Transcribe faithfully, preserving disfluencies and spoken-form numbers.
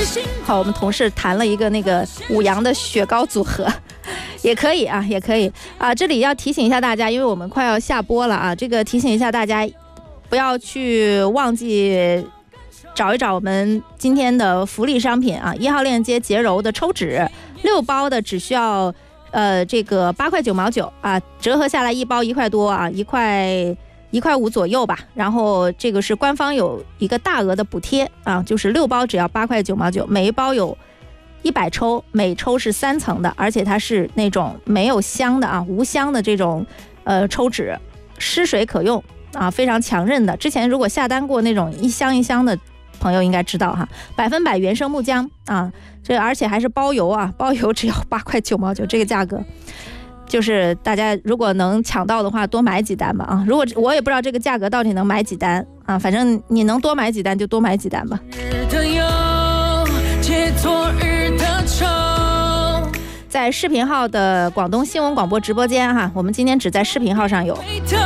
好，我们同事谈了一个那个五羊的雪糕组合，也可以啊，也可以啊。这里要提醒一下大家，因为我们快要下播了啊，这个提醒一下大家，不要去忘记找一找我们今天的福利商品啊，一号链接洁柔的抽纸，六包的只需要呃这个八块九毛九啊，折合下来一包一块多啊，一块一块五左右吧。然后这个是官方有一个大额的补贴啊，就是六包只要八块九毛九，每一包有一百抽，每抽是三层的，而且它是那种没有香的啊，无香的这种呃抽纸，湿水可用啊，非常强韧的。之前如果下单过那种一箱一箱的朋友应该知道哈，百分百原生木浆啊，这而且还是包邮啊，包邮只要八块九毛九，这个价格，就是大家如果能抢到的话，多买几单吧啊！如果我也不知道这个价格到底能买几单啊，反正你能多买几单就多买几单吧。在视频号的广东新闻广播直播间哈，我们今天只在视频号上有。